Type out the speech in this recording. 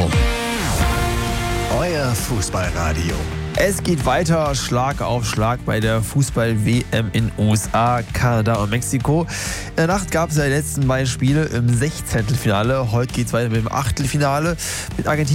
Zentrum. Euer Fußballradio. Es geht weiter, Schlag auf Schlag bei der Fußball-WM in USA, Kanada und Mexiko. In der Nacht gab es ja die letzten beiden Spiele im 16. Finale. Heute geht es weiter mit dem Achtelfinale. Mit Argentinien